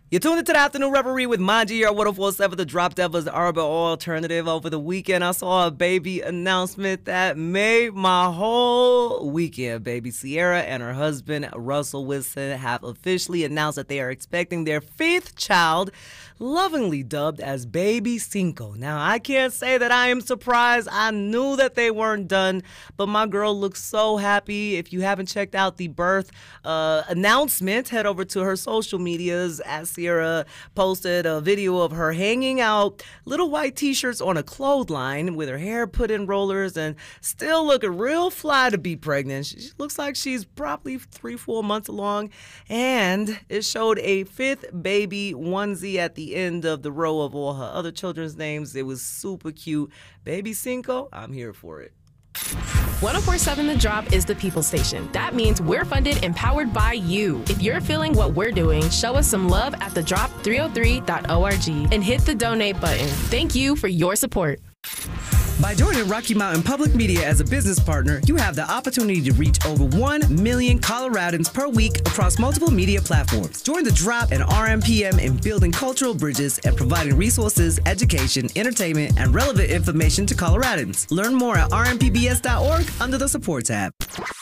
You tuned into the Afternoon Reverie with Manji, your 1047, the Drop Devils Urban Alternative. Over the weekend, I saw a baby announcement that made my whole weekend. Baby Sierra and her husband, Russell Wilson, have officially announced that they are expecting their 5th child, lovingly dubbed as Baby Cinco. Now, I can't say that I am surprised. I knew that they weren't done, but my girl looks so happy. If you haven't checked out the birth announcement, head over to her social medias. As Sierra posted a video of her hanging out little white t-shirts on a clothesline with her hair put in rollers and still looking real fly to be pregnant. She looks like she's probably 3-4 months along, and it showed a 5th baby onesie at the end of the row of all her other children's names. It was super cute. Baby Cinco, I'm here for it. 1047 The Drop is the people station. That means we're funded and powered by you. If you're feeling what we're doing, show us some love at thedrop303.org and hit the donate button. Thank you for your support. By joining Rocky Mountain Public Media as a business partner, you have the opportunity to reach over 1 million Coloradans per week across multiple media platforms. Join the Drop and RMPM in building cultural bridges and providing resources, education, entertainment, and relevant information to Coloradans. Learn more at rmpbs.org under the support tab.